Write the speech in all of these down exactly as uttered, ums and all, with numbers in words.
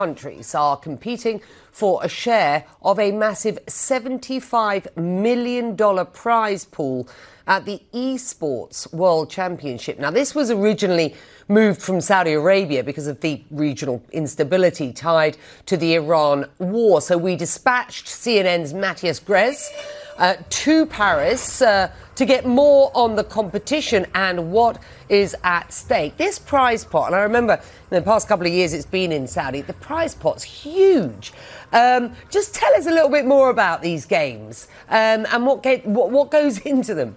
countries are competing for a share of a massive seventy-five million dollars prize pool at the Esports World Championship. Now, this was originally moved from Saudi Arabia because of the regional instability tied to the Iran war. So we dispatched C N N's Matthias Grez uh, to Paris uh, to get more on the competition and what is at stake. This prize pot, and I remember in the past couple of years it's been in Saudi, the prize pot's huge. Um, just tell us a little bit more about these games um, and what, get, what, what goes into them.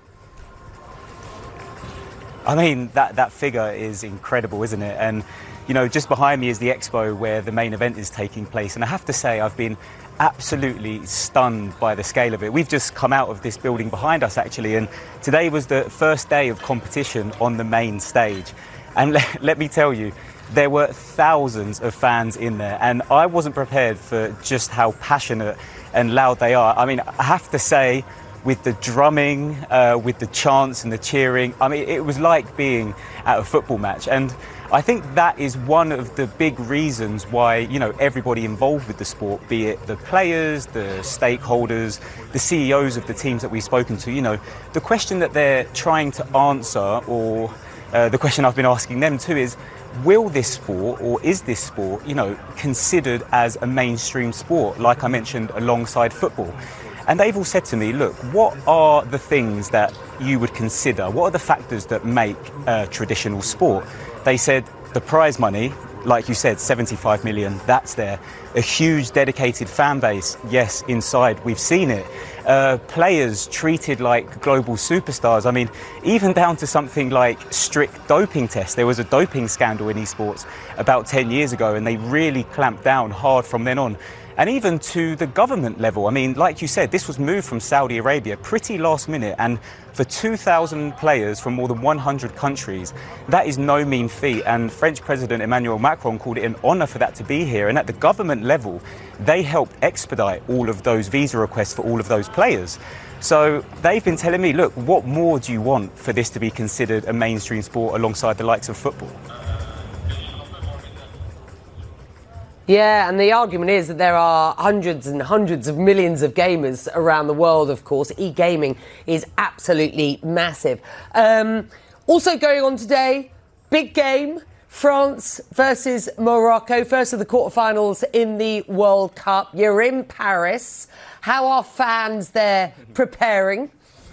I mean, that, that figure is incredible, isn't it? And, you know, just behind me is the expo where the main event is taking place. And I have to say, I've been absolutely stunned by the scale of it. We've just come out of this building behind us, actually, and today was the first day of competition on the main stage. And let, let me tell you, there were thousands of fans in there, and I wasn't prepared for just how passionate and loud they are. I mean, I have to say, with the drumming, uh, with the chants and the cheering, I mean, it was like being at a football match. And I think that is one of the big reasons why, you know, everybody involved with the sport, be it the players, the stakeholders, the C E Os of the teams that we've spoken to, you know, the question that they're trying to answer, or uh, the question I've been asking them too, is, will this sport, or is this sport, you know, considered as a mainstream sport, like I mentioned, alongside football? And they've all said to me, look, what are the things that you would consider? What are the factors that make uh, traditional sport? They said the prize money, like you said, seventy-five million, that's there. A huge dedicated fan base, yes, inside, we've seen it. Uh, players treated like global superstars. I mean, even down to something like strict doping tests. There was a doping scandal in esports about ten years ago, and they really clamped down hard from then on. And even to the government level. I mean, like you said, this was moved from Saudi Arabia pretty last minute, and for two thousand players from more than one hundred countries, that is no mean feat. And French President Emmanuel Macron called it an honour for that to be here. And at the government level, they helped expedite all of those visa requests for all of those players. So they've been telling me, look, what more do you want for this to be considered a mainstream sport alongside the likes of football? Yeah, and the argument is that there are hundreds and hundreds of millions of gamers around the world, of course. E-gaming is absolutely massive. Um, also going on today, big game, France versus Morocco, first of the quarterfinals in the World Cup. You're in Paris. How are fans there preparing?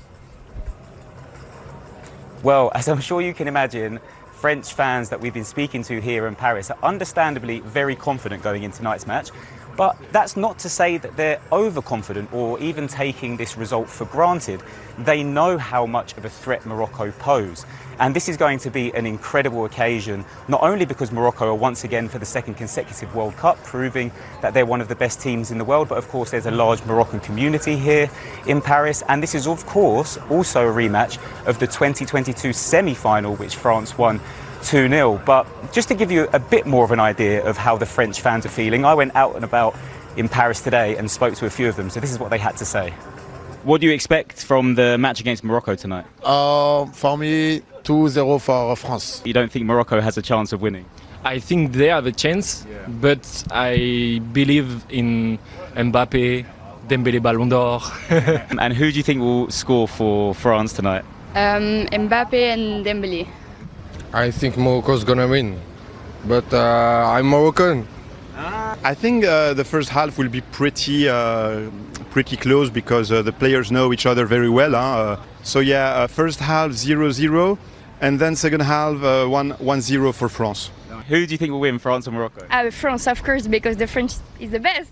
Well, as I'm sure you can imagine, French fans that we've been speaking to here in Paris are understandably very confident going into tonight's match. But that's not to say that they're overconfident or even taking this result for granted. They know how much of a threat Morocco pose. And this is going to be an incredible occasion, not only because Morocco are once again for the second consecutive World Cup, proving that they're one of the best teams in the world, but of course there's a large Moroccan community here in Paris. And this is of course also a rematch of the twenty twenty-two semi-final, which France won two nil. But just to give you a bit more of an idea of how the French fans are feeling, I went out and about in Paris today and spoke to a few of them. So this is what they had to say. What do you expect from the match against Morocco tonight? Uh, for me, two zero for France. You don't think Morocco has a chance of winning? I think they have a chance, yeah. But I believe in Mbappe, Dembélé Ballon d'Or. And who do you think will score for France tonight? Um, Mbappe and Dembélé. I think Morocco's gonna win, but uh, I'm Moroccan. I think uh, the first half will be pretty uh, pretty close because uh, the players know each other very well. Huh? Uh, so yeah, uh, first half zero zero, and then second half uh, one zero for France. Who do you think will win, France or Morocco? Uh, France, of course, because the French is the best.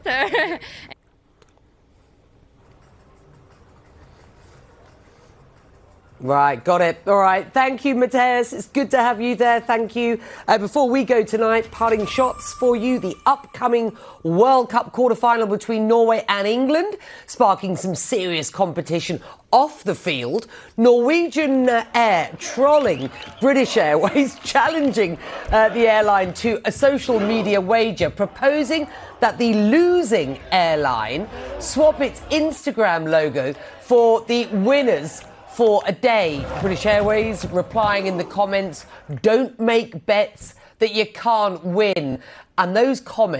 Right, got it. All right. Thank you, Matthias. It's good to have you there. Thank you. Uh, before we go tonight, parting shots for you. The upcoming World Cup quarter-final between Norway and England, sparking some serious competition off the field. Norwegian uh, Air trolling British Airways, challenging uh, the airline to a social media wager, proposing that the losing airline swap its Instagram logo for the winners for a day. British Airways replying in the comments, don't make bets that you can't win. And those comments